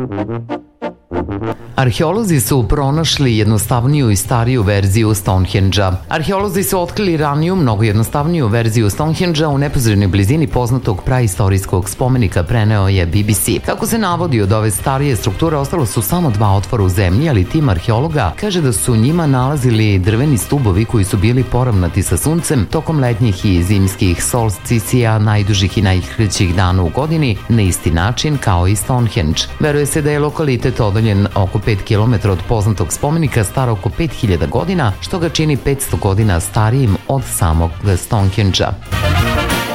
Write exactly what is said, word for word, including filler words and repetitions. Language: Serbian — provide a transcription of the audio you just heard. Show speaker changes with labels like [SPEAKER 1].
[SPEAKER 1] Arheolozi su pronašli jednostavniju i stariju verziju Stonehenge-a. Arheolozi su otkrili raniju, mnogo jednostavniju verziju Stonehenge-a u neposrednoj blizini poznatog praistorijskog spomenika, preneo je B B C. Kako se navodi, od ove starije strukture ostalo su samo dva otvora u zemlji, ali tim arheologa kaže da su njima nalazili drveni stubovi koji su bili poravnati sa suncem tokom letnjih i zimskih solsticija, najdužih i najkraćih dana u godini, na isti način kao i Stonehenge. Veruje se da je lokalitet odaljen oko pet kilometara od poznatog spomenika, star oko pet hiljada godina, što ga čini petsto godina starijim od samog Stonehenge-a.